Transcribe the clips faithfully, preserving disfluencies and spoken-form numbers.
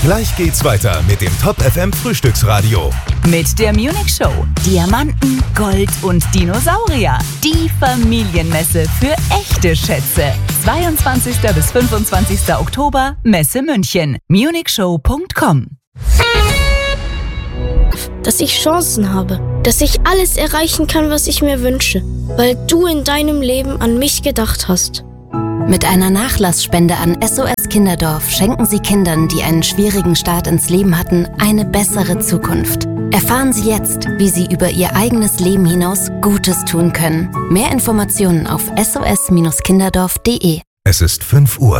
Gleich geht's weiter mit dem Top F M Frühstücksradio. Mit der Munich Show. Diamanten, Gold und Dinosaurier. Die Familienmesse für echte Schätze. zweiundzwanzigsten bis fünfundzwanzigsten Oktober, Messe München. munich show punkt com. Dass ich Chancen habe. Dass ich alles erreichen kann, was ich mir wünsche. Weil du in deinem Leben an mich gedacht hast. Mit einer Nachlassspende an S O S Kinderdorf schenken Sie Kindern, die einen schwierigen Start ins Leben hatten, eine bessere Zukunft. Erfahren Sie jetzt, wie Sie über Ihr eigenes Leben hinaus Gutes tun können. Mehr Informationen auf s o s kinderdorf punkt d e. Es ist fünf Uhr.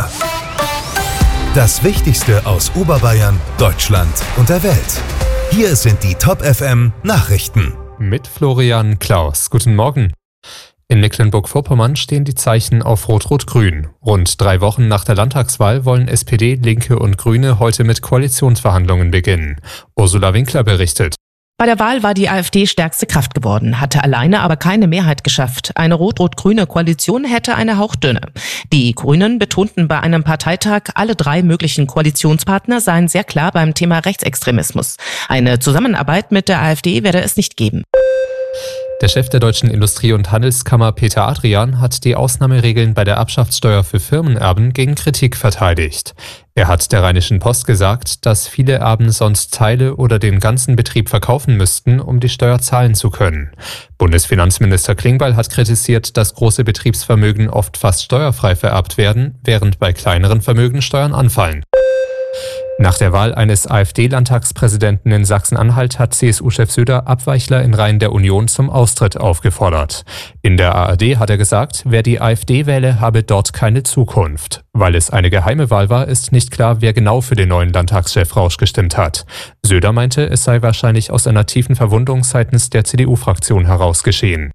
Das Wichtigste aus Oberbayern, Deutschland und der Welt. Hier sind die Top F M Nachrichten. Mit Florian Klaus. Guten Morgen. In Mecklenburg-Vorpommern stehen die Zeichen auf Rot-Rot-Grün. Rund drei Wochen nach der Landtagswahl wollen S P D, Linke und Grüne heute mit Koalitionsverhandlungen beginnen. Ursula Winkler berichtet. Bei der Wahl war die AfD stärkste Kraft geworden, hatte alleine aber keine Mehrheit geschafft. Eine rot-rot-grüne Koalition hätte eine hauchdünne. Die Grünen betonten bei einem Parteitag, alle drei möglichen Koalitionspartner seien sehr klar beim Thema Rechtsextremismus. Eine Zusammenarbeit mit der AfD werde es nicht geben. Der Chef der Deutschen Industrie- und Handelskammer Peter Adrian hat die Ausnahmeregeln bei der Erbschaftssteuer für Firmenerben gegen Kritik verteidigt. Er hat der Rheinischen Post gesagt, dass viele Erben sonst Teile oder den ganzen Betrieb verkaufen müssten, um die Steuer zahlen zu können. Bundesfinanzminister Klingbeil hat kritisiert, dass große Betriebsvermögen oft fast steuerfrei vererbt werden, während bei kleineren Vermögen Steuern anfallen. Nach der Wahl eines AfD-Landtagspräsidenten in Sachsen-Anhalt hat C S U-Chef Söder Abweichler in Reihen der Union zum Austritt aufgefordert. In der A R D hat er gesagt, wer die AfD wähle, habe dort keine Zukunft. Weil es eine geheime Wahl war, ist nicht klar, wer genau für den neuen Landtagschef Rausch gestimmt hat. Söder meinte, es sei wahrscheinlich aus einer tiefen Verwundung seitens der C D U-Fraktion heraus geschehen.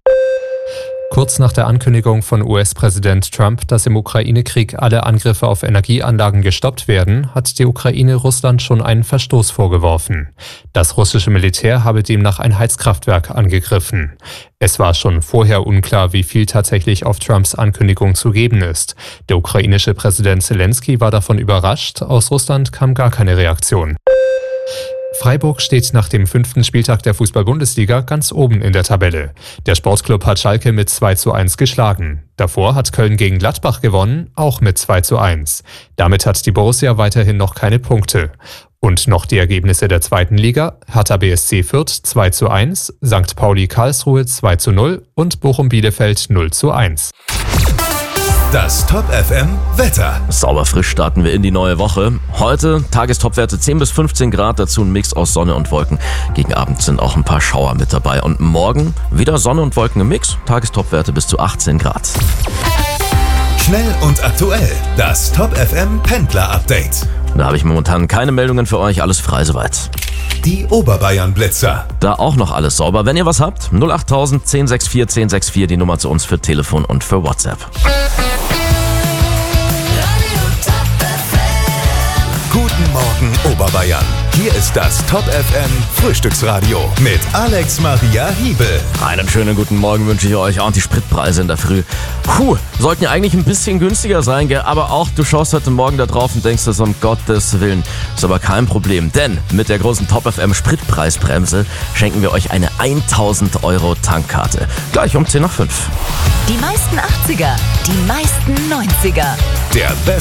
Kurz nach der Ankündigung von U S-Präsident Trump, dass im Ukraine-Krieg alle Angriffe auf Energieanlagen gestoppt werden, hat die Ukraine Russland schon einen Verstoß vorgeworfen. Das russische Militär habe demnach ein Heizkraftwerk angegriffen. Es war schon vorher unklar, wie viel tatsächlich auf Trumps Ankündigung zu geben ist. Der ukrainische Präsident Zelensky war davon überrascht, aus Russland kam gar keine Reaktion. Freiburg steht nach dem fünften Spieltag der Fußball-Bundesliga ganz oben in der Tabelle. Der Sportclub hat Schalke mit zwei zu eins geschlagen. Davor hat Köln gegen Gladbach gewonnen, auch mit zwei zu eins. Damit hat die Borussia weiterhin noch keine Punkte. Und noch die Ergebnisse der zweiten Liga: Hertha B S C Fürth zwei zu eins, Sankt Pauli Karlsruhe zwei zu null und Bochum Bielefeld null zu eins. Das Top F M Wetter. Sauber frisch starten wir in die neue Woche. Heute Tagestopwerte zehn bis fünfzehn Grad, dazu ein Mix aus Sonne und Wolken. Gegen Abend sind auch ein paar Schauer mit dabei. Und morgen wieder Sonne und Wolken im Mix, Tagestopwerte bis zu achtzehn Grad. Schnell und aktuell, das Top F M Pendler Update. Da habe ich momentan keine Meldungen für euch, alles frei soweit. Die Oberbayern Blitzer. Da auch noch alles sauber. Wenn ihr was habt, null acht tausend, zehn sechs vier, zehn sechs vier, die Nummer zu uns für Telefon und für WhatsApp. Guten Morgen Oberbayern. Hier ist das Top F M Frühstücksradio mit Alex Maria Hiebel. Einen schönen guten Morgen wünsche ich euch. Und die Spritpreise in der Früh, puh, sollten ja eigentlich ein bisschen günstiger sein, gell? Aber auch du schaust heute Morgen da drauf und denkst, das um Gottes Willen. Ist aber kein Problem, denn mit der großen Top F M Spritpreisbremse schenken wir euch eine tausend Euro Tankkarte. Gleich um zehn nach fünf. Die meisten achtziger, die meisten neunziger. Der beste